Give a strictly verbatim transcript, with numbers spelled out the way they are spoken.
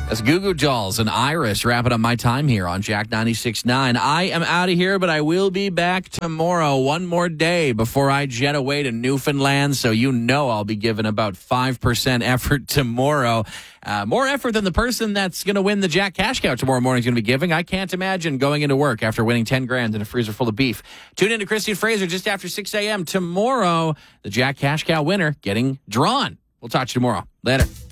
That's Goo Goo Dolls and Iris wrapping up my time here on Jack ninety-six point nine. I am out of here, but I will be back tomorrow. One more day before I jet away to Newfoundland, so you know I'll be giving about five percent effort tomorrow. Uh, more effort than the person that's going to win the Jack Cash Cow tomorrow morning is going to be giving. I can't imagine going into work after winning ten grand in a freezer full of beef. Tune in to Christy and Fraser just after six a.m. tomorrow. The Jack Cash Cow winner getting drawn. We'll talk to you tomorrow. Later.